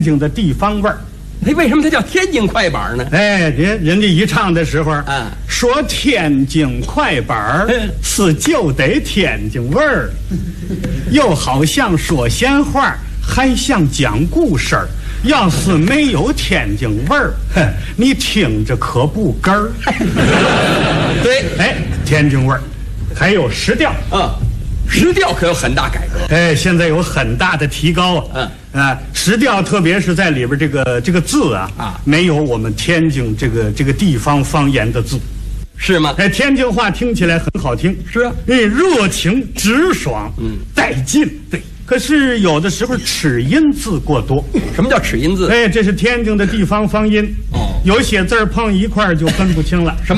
津的地方味儿。 哎，为什么它叫天津快板呢？ 哎，人家一唱的时候，说天津快板是就得天津味儿，又好像说闲话，还像讲故事儿。要是没有天津味儿，你听着可不哏儿。 对， 哎，天津味儿，还有时调啊。时调可有很大改革， 哎，现在有很大的提高啊！时调特别是在里边这个字没有我们天津这个地方方言的字， 是吗？ 哎，天津话听起来很好听， 是啊， 热情直爽，带劲，对。可是有的时候齿音字过多。 什么叫齿音字？ 哎，这是天津的地方方音，有些字碰一块就分不清了。什么？